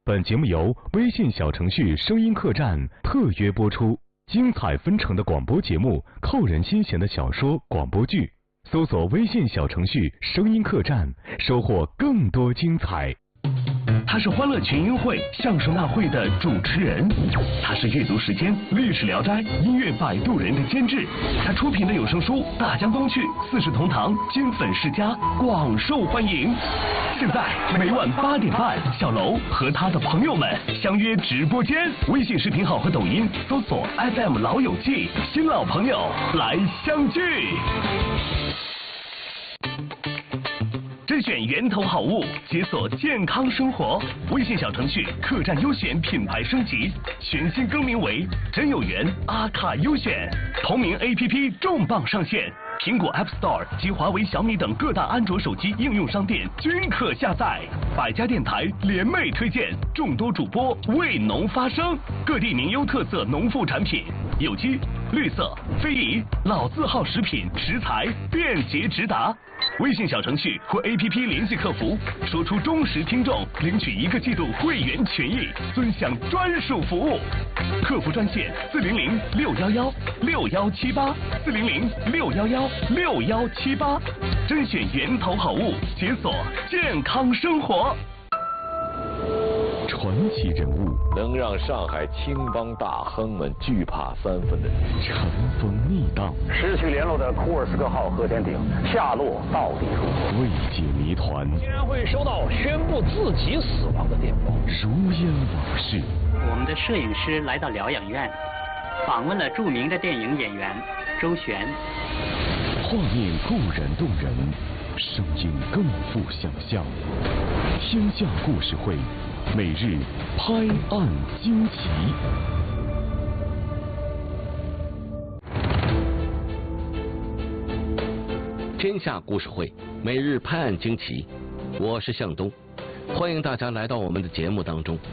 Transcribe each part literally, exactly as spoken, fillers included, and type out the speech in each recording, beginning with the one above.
本节目由微信小程序声音客栈特约播出，精彩纷呈的广播节目，扣人心弦的小说广播剧，搜索微信小程序声音客栈，收获更多精彩。 他是欢乐群英会相声大会的主持人，他是阅读时间历史聊斋音乐摆渡人的监制，他出品的有声书《大江东去》《四世同堂》金粉世家广受欢迎。现在每晚八点半，小楼和他的朋友们相约直播间，微信视频号和抖音搜索 F M 老友记，新老朋友来相聚。甄选源头好物，解锁健康生活。微信小程序客栈优选品牌升级，全新更名为真有缘阿卡优选。同名 A P P 重磅上线，苹果 App Store 及华为、小米等各大安卓手机应用商店均可下载。百家电台联袂推荐，众多主播为农发声，各地名优特色农副产品，有机、绿色、非遗、老字号食品食材便捷直达。微信小程序或 A P P 联系客服，说出忠实听众，领取一个季度会员权益，尊享专属服务。客服专线四零零六幺幺六幺七八四零零六幺幺六幺七八，甄选源头好物，解锁健康生活。 传奇人物， 能让上海青帮大亨们惧怕三分的人， 尘封逆荡， 失去联络的库尔斯克号核潜艇下落到底如何？ 未解谜团， 竟然会收到宣布自己死亡的电报， 如烟往事。 我们的摄影师来到疗养院，访问了著名的电影演员周璇。 画面固然动人，声音更富想象。天下故事会，每日拍案惊奇。 天下故事会，每日拍案惊奇。我是向东，欢迎大家来到我们的节目当中。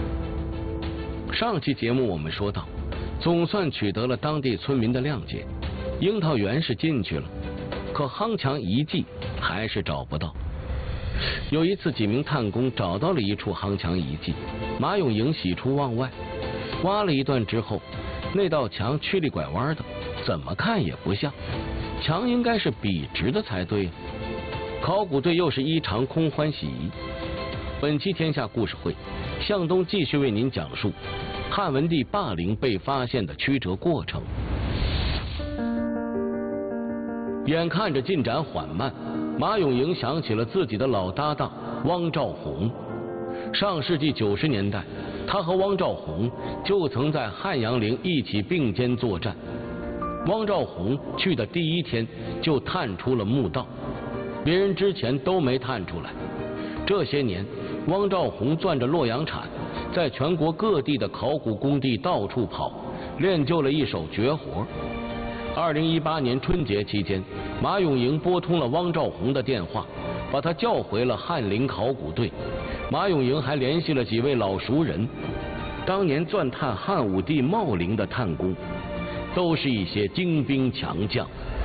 上期节目我们说到，总算取得了当地村民的谅解，樱桃园是进去了，可夯墙遗迹还是找不到。有一次，几名探工找到了一处夯墙遗迹，马永营喜出望外，挖了一段之后，那道墙曲里拐弯的，怎么看也不像，墙应该是笔直的才对。考古队又是一场空欢喜。本期天下故事会，向东继续为您讲述汉文帝霸陵被发现的曲折过程。眼看着进展缓慢，马永营想起了自己的老搭档汪兆宏。上世纪九十年代，他和汪兆宏就曾在汉阳陵一起并肩作战。汪兆宏去的第一天就探出了墓道，别人之前都没探出来。这些年，汪兆宏攥着洛阳铲，在全国各地的考古工地到处跑，练就了一手绝活。二零一八年春节期间，马永营拨通了汪兆宏的电话，把他叫回了翰林考古队。马永营还联系了几位老熟人，当年钻探汉武帝茂陵的探工，都是一些精兵强将。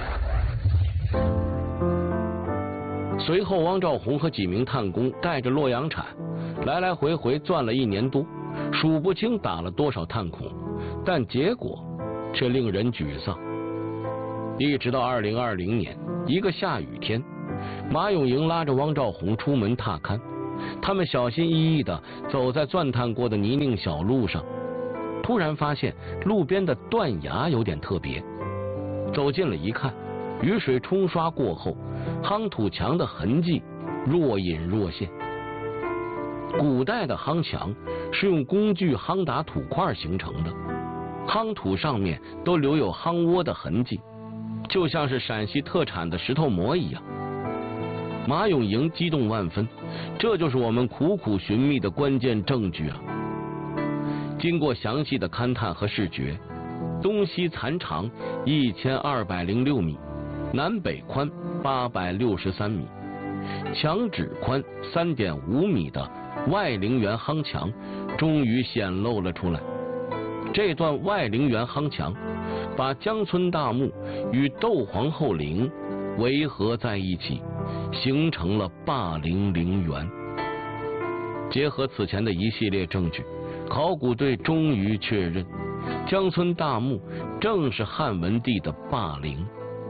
随后，汪兆宏和几名探工带着洛阳铲，来来回回钻了一年多，数不清打了多少探孔，但结果却令人沮丧。一直到二零二零年一个下雨天，马永营拉着汪兆宏出门踏勘，他们小心翼翼地走在钻探过的泥泞小路上，突然发现路边的断崖有点特别。走近了一看，雨水冲刷过后，夯土墙的痕迹若隐若现。古代的夯墙是用工具夯打土块形成的，夯土上面都留有夯窝的痕迹，就像是陕西特产的石头馍一样。马永营激动万分，这就是我们苦苦寻觅的关键证据啊！经过详细的勘探和视觉，东西残长一千二百零六米，南北宽八百六十三米，墙址宽三点五米的外陵园夯墙终于显露了出来。这段外陵园夯墙把江村大墓与窦皇后陵围合在一起，形成了霸陵陵园。 结合此前的一系列证据，考古队终于确认，江村大墓正是汉文帝的霸陵。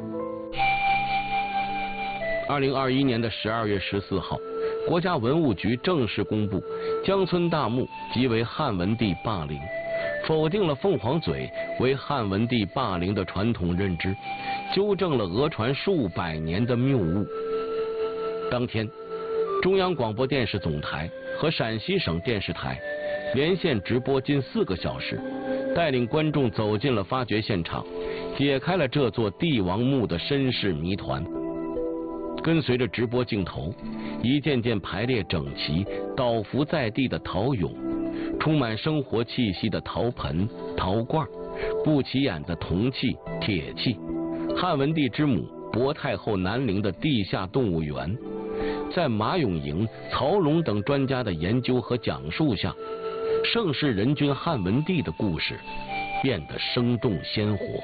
二零二一年的十二月十四号，国家文物局正式公布江村大墓即为汉文帝霸陵，否定了凤凰嘴为汉文帝霸陵的传统认知，纠正了讹传数百年的谬误。当天，中央广播电视总台和陕西省电视台连线直播近四个小时，带领观众走进了发掘现场，解开了这座帝王墓的身世谜团。跟随着直播镜头，一件件排列整齐、倒伏在地的陶俑，充满生活气息的陶盆、陶罐，不起眼的铜器、铁器，汉文帝之母薄太后南陵的地下动物园，在马永营、曹龙等专家的研究和讲述下，盛世人君汉文帝的故事变得生动鲜活。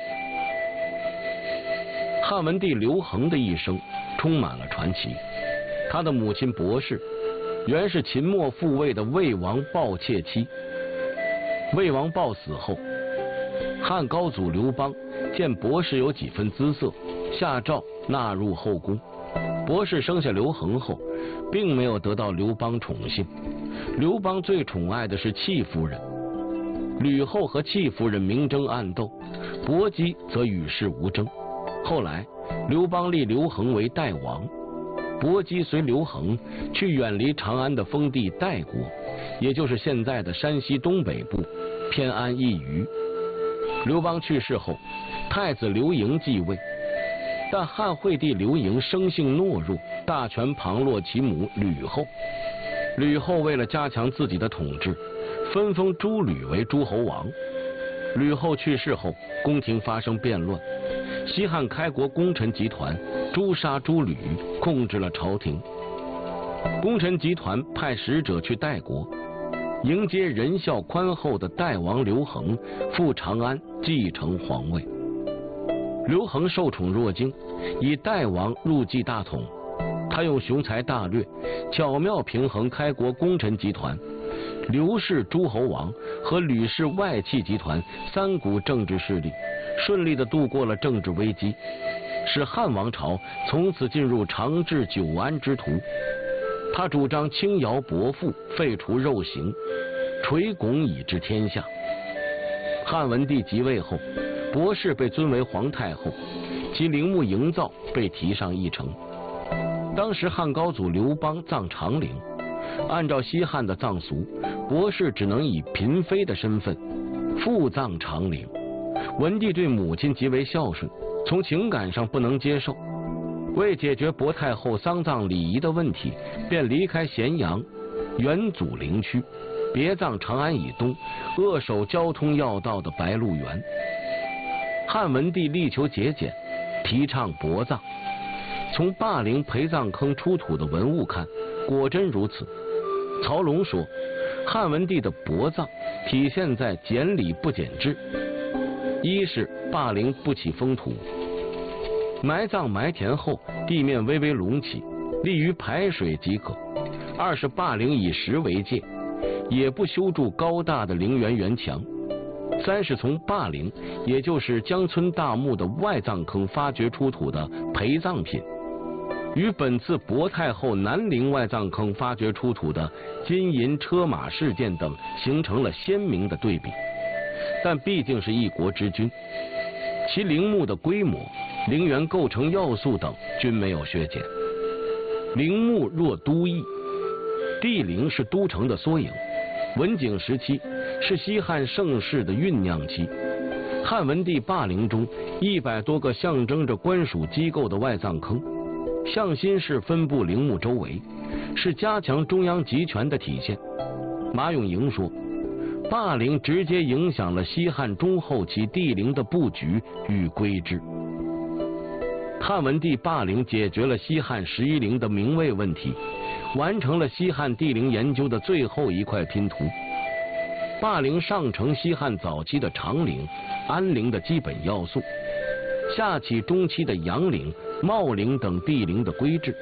汉文帝刘恒的一生充满了传奇。他的母亲薄氏原是秦末复位的魏王豹妾妻。魏王豹死后，汉高祖刘邦见薄氏有几分姿色，下诏纳入后宫。薄氏生下刘恒后，并没有得到刘邦宠幸。刘邦最宠爱的是戚夫人，吕后和戚夫人明争暗斗，薄姬则与世无争。后来，刘邦立刘恒为代王，薄姬随刘恒去远离长安的封地代国，也就是现在的山西东北部，偏安一隅。刘邦去世后，太子刘盈继位，但汉惠帝刘盈生性懦弱，大权旁落其母吕后。吕后为了加强自己的统治，分封诸吕为诸侯王。吕后去世后，宫廷发生变乱，西汉开国功臣集团诛杀诸吕，控制了朝廷。功臣集团派使者去代国，迎接仁孝宽厚的代王刘恒赴长安继承皇位。刘恒受宠若惊，以代王入继大统。他用雄才大略巧妙平衡开国功臣集团、刘氏诸侯王和吕氏外戚集团三股政治势力，顺利地度过了政治危机，使汉王朝从此进入长治久安之途。他主张轻徭薄赋，废除肉刑，垂拱以治天下。汉文帝即位后，薄氏被尊为皇太后，其陵墓营造被提上议程。当时汉高祖刘邦葬长陵，按照西汉的葬俗，薄氏只能以嫔妃的身份复葬长陵。文帝对母亲极为孝顺，从情感上不能接受，为解决薄太后丧葬礼仪的问题，便离开咸阳，远祖陵区，别葬长安以东扼守交通要道的白鹿原。汉文帝力求节俭，提倡薄葬。从霸陵陪葬坑出土的文物看，果真如此。曹龙说，汉文帝的薄葬体现在简礼不减制。一是霸陵不起封土，埋葬埋填后地面微微隆起，利于排水即可；二是霸陵以石为界，也不修筑高大的陵园园墙；三是从霸陵，也就是江村大墓的外葬坑发掘出土的陪葬品，与本次薄太后南陵外葬坑发掘出土的金银车马饰件等形成了鲜明的对比。但毕竟是一国之君，其陵墓的规模、陵园构成要素等均没有削减。陵墓若都邑，帝陵是都城的缩影。文景时期是西汉盛世的酝酿期，汉文帝霸陵中一百多个象征着官属机构的外葬坑，向心式分布陵墓周围，是加强中央集权的体现。马永营说，霸陵直接影响了西汉中后期帝陵的布局与规制。汉文帝霸陵解决了西汉十一陵的名位问题，完成了西汉帝陵研究的最后一块拼图。霸陵上承西汉早期的长陵、安陵的基本要素，下启中期的阳陵、茂陵等帝陵的规制，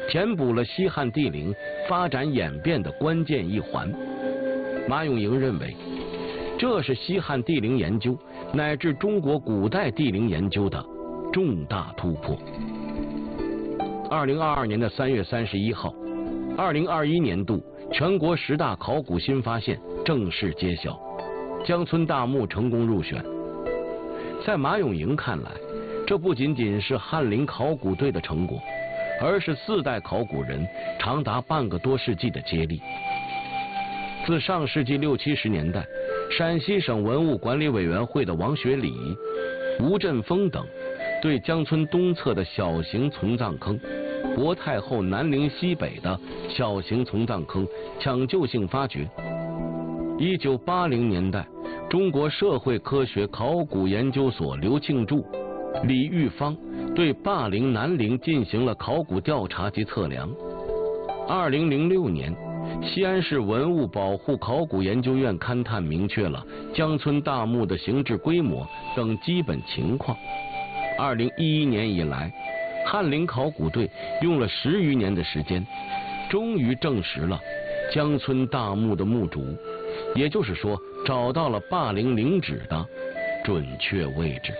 填补了西汉帝陵发展演变的关键一环。马永营认为，这是西汉帝陵研究乃至中国古代帝陵研究的重大突破。二零二二年的三月三十一号，二零二一年度全国十大考古新发现正式揭晓，江村大墓成功入选。在马永营看来，这不仅仅是翰林考古队的成果，而是四代考古人长达半个多世纪的接力。自上世纪六七十年代，陕西省文物管理委员会的王学礼、吴振峰等对江村东侧的小型从葬坑、博太后南陵西北的小型从葬坑抢救性发掘。一九八零年代，中国社会科学考古研究所刘庆柱、李玉芳对霸陵南陵进行了考古调查及测量。二零零六年，西安市文物保护考古研究院勘探明确了江村大墓的形制规模等基本情况。二零一一年以来，翰林考古队用了十余年的时间，终于证实了江村大墓的墓主，也就是说，找到了霸陵陵址的准确位置。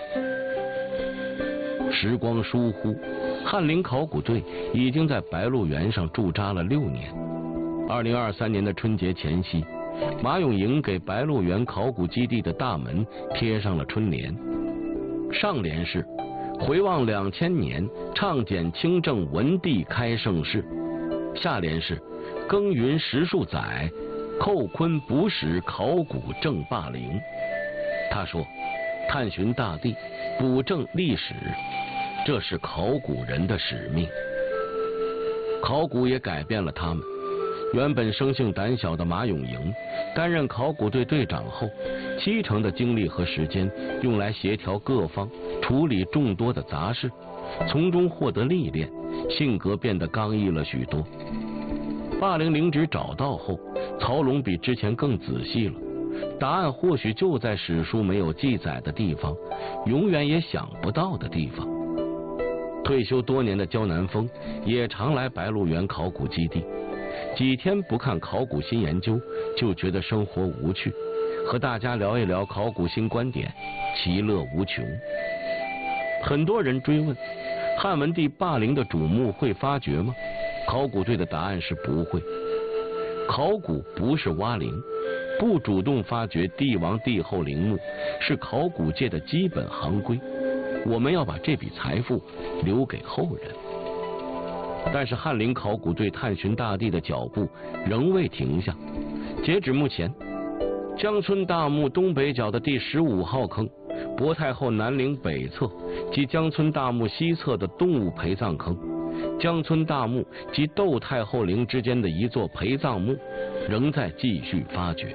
时光疏忽，翰林考古队已经在白鹿原上驻扎了六年。二零二三年的春节前夕，马永营给白鹿原考古基地的大门贴上了春联，上联是回望两千年，倡简清正文帝开盛世，下联是耕耘十数载，寇昆补史考古正霸陵。他说，探寻大地，补正历史，这是考古人的使命。考古也改变了他们。原本生性胆小的马永营担任考古队队长后，七成的精力和时间用来协调各方，处理众多的杂事，从中获得历练，性格变得刚毅了许多。霸陵陵址找到后，曹龙比之前更仔细了，答案或许就在史书没有记载的地方，永远也想不到的地方。退休多年的焦南峰也常来白鹿原考古基地，几天不看考古新研究，就觉得生活无趣，和大家聊一聊考古新观点，其乐无穷。很多人追问，汉文帝霸陵的主墓会发掘吗？考古队的答案是不会。考古不是挖陵，不主动发掘帝王帝后陵墓是考古界的基本行规，我们要把这笔财富留给后人。但是翰林考古队探寻大地的脚步仍未停下。截止目前，江村大墓东北角的第十五号坑、博太后南陵北侧及江村大墓西侧的动物陪葬坑、江村大墓及窦太后陵之间的一座陪葬墓仍在继续发掘。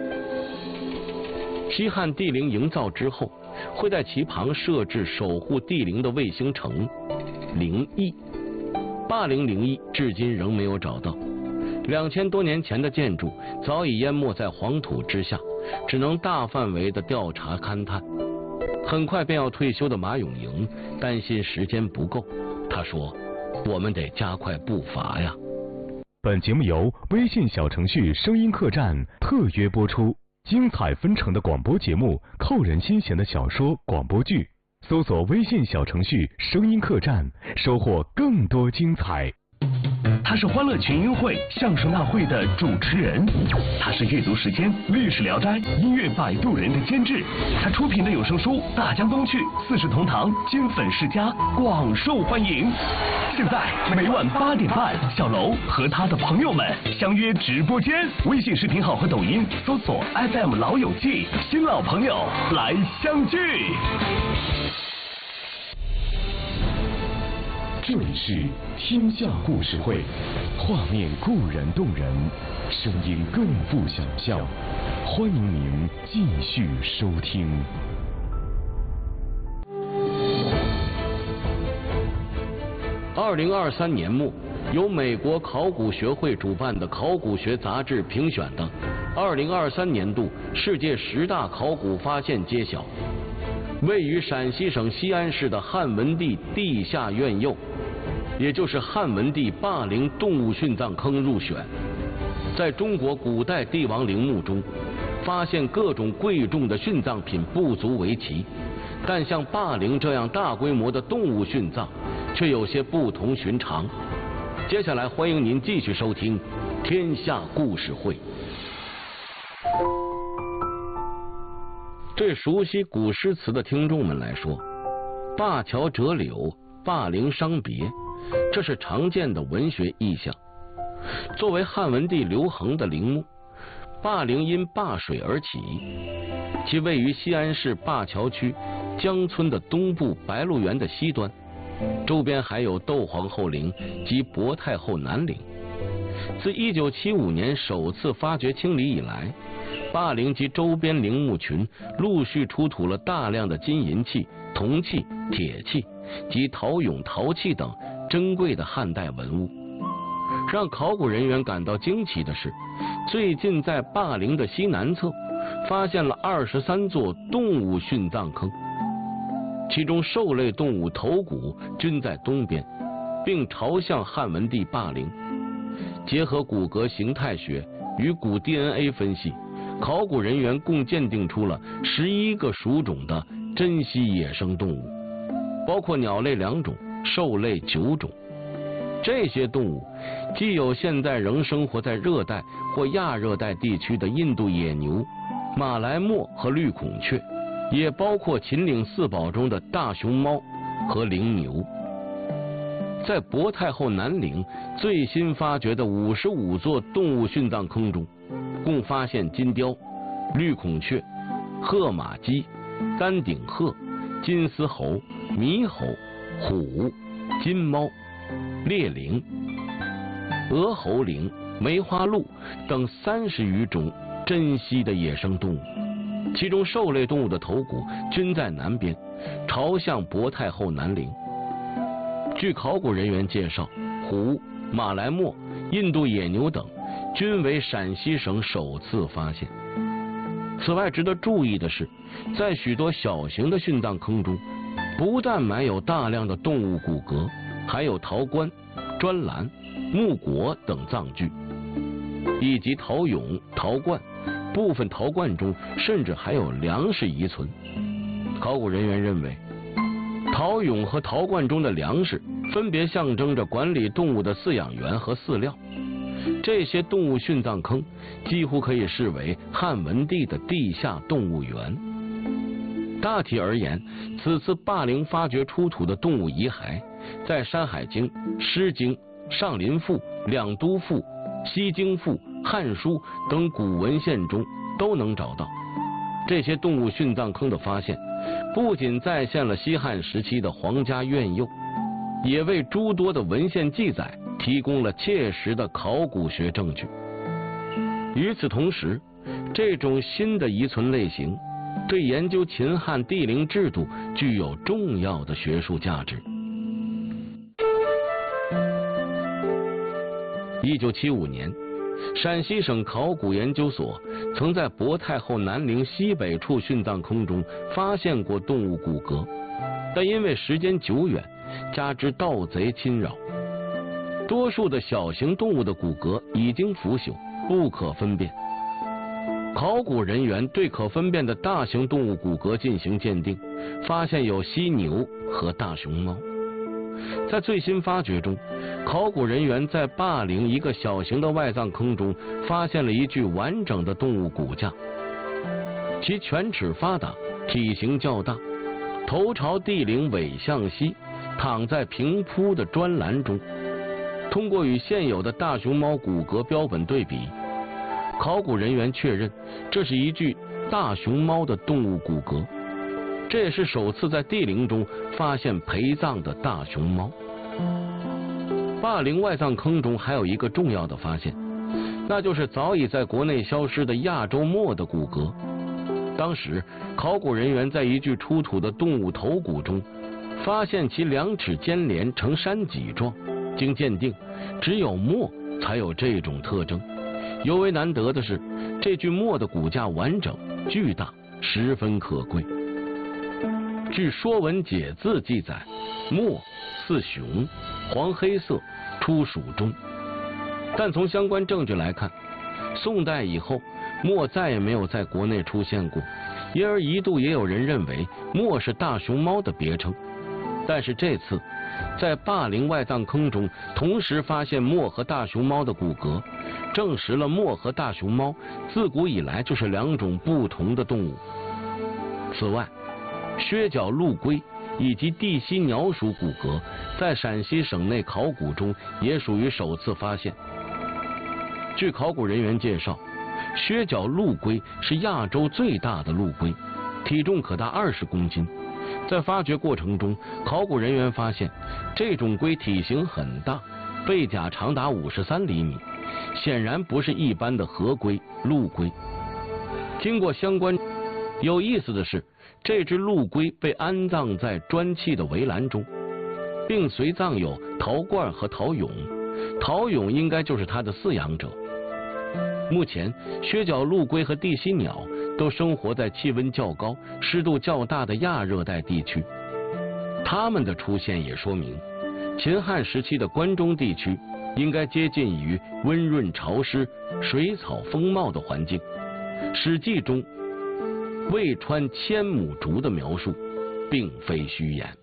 西汉帝陵营造之后，会在其旁设置守护帝陵的卫星城陵邑。霸陵陵邑至今仍没有找到，两千多年前的建筑早已淹没在黄土之下，只能大范围的调查勘探。很快便要退休的马永营担心时间不够，他说：“我们得加快步伐呀。” 本节目由微信小程序声音客栈特约播出，精彩纷呈的广播节目，扣人心弦的小说广播剧。搜索微信小程序声音客栈，收获更多精彩。 他是欢乐群英会相声大会的主持人，他是阅读时间、历史聊斋、音乐摆渡人的监制，他出品的有声书《大江东去》《四世同堂》金粉世家广受欢迎。现在每晚八点半，小楼和他的朋友们相约直播间，微信视频号和抖音搜索 F M 老友记，新老朋友来相聚。 这里是天下故事会，画面固然动人，声音更富想象。欢迎您继续收听。 二零二三年末，由美国考古学会主办的考古学杂志评选的二零二三年度世界十大考古发现揭晓。位于陕西省西安市的汉文帝地下院囿， 也就是汉文帝霸陵动物殉葬坑入选。在中国古代帝王陵墓中，发现各种贵重的殉葬品不足为奇，但像霸陵这样大规模的动物殉葬，却有些不同寻常。接下来，欢迎您继续收听《天下故事会》。对熟悉古诗词的听众们来说，灞桥折柳、霸陵伤别，这是常见的文学意象。作为汉文帝刘恒的陵墓，霸陵因灞水而起，其位于西安市灞桥区江村的东部白鹿原的西端，周边还有窦皇后陵及薄太后南陵。自一九七五年首次发掘清理以来，霸陵及周边陵墓群陆续出土了大量的金银器、铜器、铁器及陶俑、陶器等珍贵的汉代文物。让考古人员感到惊奇的是，最近在霸陵的西南侧发现了二十三座动物殉葬坑，其中兽类动物头骨均在东边，并朝向汉文帝霸陵。结合骨骼形态学与骨 D N A 分析，考古人员共鉴定出了十一个属种的珍稀野生动物，包括鸟类两种，兽类九种。这些动物既有现在仍生活在热带或亚热带地区的印度野牛、马来貘和绿孔雀，也包括秦岭四宝中的大熊猫和灵牛。在薄太后南陵最新发掘的五十五座动物殉葬坑中，共发现金雕、绿孔雀、褐马鸡、丹顶鹤、金丝猴、猕猴、虎、金猫、猎羚、鹅喉羚、梅花鹿等三十余种珍稀的野生动物，其中兽类动物的头骨均在南边，朝向薄太后南陵。据考古人员介绍，虎、马来貘、印度野牛等均为陕西省首次发现。此外，值得注意的是，在许多小型的殉葬坑中，不但埋有大量的动物骨骼，还有陶棺、砖栏、木椁等葬具，以及陶俑、陶罐，部分陶罐中甚至还有粮食遗存。考古人员认为，陶俑和陶罐中的粮食分别象征着管理动物的饲养员和饲料。这些动物殉葬坑几乎可以视为汉文帝的地下动物园。大体而言，此次霸陵发掘出土的动物遗骸，在《山海经》、《诗经》、《上林赋》、《两都赋》、《西京赋》、《汉书》等古文献中都能找到。这些动物殉葬坑的发现，不仅再现了西汉时期的皇家苑囿，也为诸多的文献记载提供了切实的考古学证据。与此同时，这种新的遗存类型对研究秦汉帝陵制度具有重要的学术价值。一九七五年，陕西省考古研究所曾在薄太后南陵西北处殉葬坑中发现过动物骨骼，但因为时间久远，加之盗贼侵扰，多数的小型动物的骨骼已经腐朽，不可分辨。考古人员对可分辨的大型动物骨骼进行鉴定，发现有犀牛和大熊猫。在最新发掘中，考古人员在霸陵一个小型的外葬坑中发现了一具完整的动物骨架，其犬齿发达，体型较大，头朝地陵尾向西，躺在平铺的砖栏中。通过与现有的大熊猫骨骼标本对比，考古人员确认这是一具大熊猫的动物骨骼，这也是首次在地陵中发现陪葬的大熊猫。霸陵外葬坑中还有一个重要的发现，那就是早已在国内消失的亚洲貘的骨骼。当时考古人员在一具出土的动物头骨中发现其两齿尖连呈山脊状，经鉴定，只有貘才有这种特征。尤为难得的是，这具貘的骨架完整、巨大，十分可贵。 据《说文解字》记载，墨似熊，黄黑色，出蜀中。但从相关证据来看，宋代以后，墨再也没有在国内出现过，因而一度也有人认为墨是大熊猫的别称。但是这次，在霸陵外葬坑中同时发现墨和大熊猫的骨骼，证实了墨和大熊猫自古以来就是两种不同的动物。此外，靴脚陆龟以及地栖鸟属骨骼在陕西省内考古中也属于首次发现。据考古人员介绍，靴脚陆龟是亚洲最大的陆龟，体重可达二十公斤。在发掘过程中，考古人员发现这种龟体型很大，背甲长达五十三厘米，显然不是一般的河龟、陆龟。经过相关，有意思的是，这只陆龟被安葬在砖砌的围栏中，并随葬有陶罐和陶俑，陶俑应该就是它的饲养者。目前，靴脚陆龟和地栖鸟都生活在气温较高、湿度较大的亚热带地区。它们的出现也说明，秦汉时期的关中地区应该接近于温润潮湿、水草丰茂的环境。《史记》中渭川千亩竹的描述并非虚言。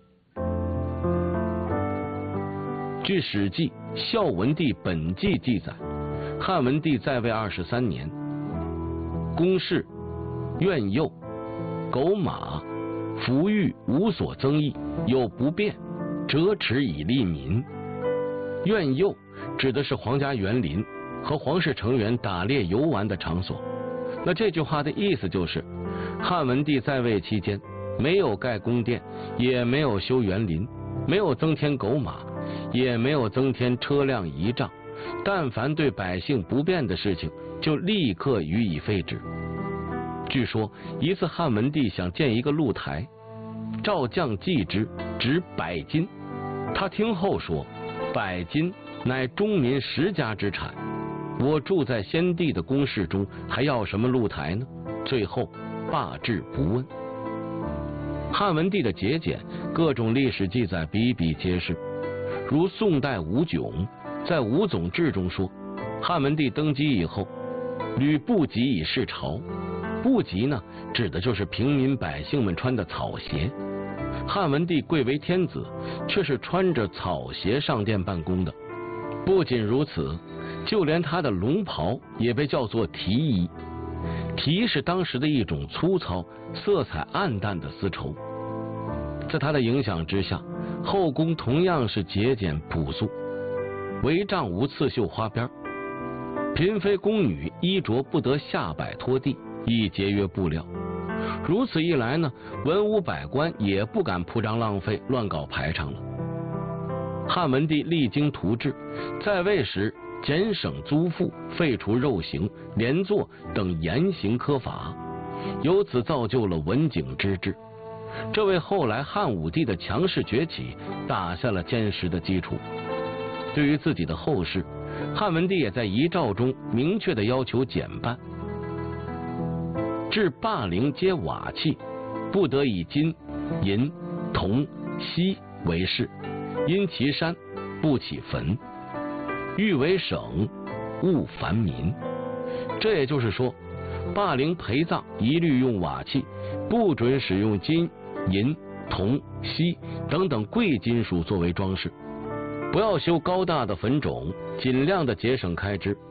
据《史记·孝文帝本纪》记载，汉文帝在位二十三年，宫室、苑囿、狗马、服御无所增益，有不便，折尺以利民。苑囿指的是皇家园林和皇室成员打猎游玩的场所。那这句话的意思就是，汉文帝在位期间没有盖宫殿，也没有修园林，没有增添狗马，也没有增添车辆仪仗，但凡对百姓不便的事情，就立刻予以废止。据说一次汉文帝想建一个露台，赵将计之，值百金。他听后说，百金乃中民十家之产，我住在先帝的宫室中，还要什么露台呢？最后罢置不问。汉文帝的节俭，各种历史记载比比皆是。如宋代吴炯在《吴总志》中说，汉文帝登基以后，履布给以示朝。布给呢，指的就是平民百姓们穿的草鞋。汉文帝贵为天子，却是穿着草鞋上殿办公的。不仅如此，就连他的龙袍也被叫做提衣。提是当时的一种粗糙、色彩暗淡的丝绸。在他的影响之下，后宫同样是节俭朴素，帷帐无刺绣花边，嫔妃宫女衣着不得下摆拖地，以节约布料。如此一来呢，文武百官也不敢铺张浪费、乱搞排场了。汉文帝励精图治，在位时减省租赋，废除肉刑、连坐等严刑苛法，由此造就了文景之治。这为后来汉武帝的强势崛起打下了坚实的基础。对于自己的后事，汉文帝也在遗诏中明确的要求减半。至霸陵皆瓦器，不得以金、银、铜、锡为饰，因其山不起坟。欲为省，勿烦民。这也就是说，霸陵陪葬一律用瓦器，不准使用金、银、铜、锡等等贵金属作为装饰。不要修高大的坟冢，尽量的节省开支。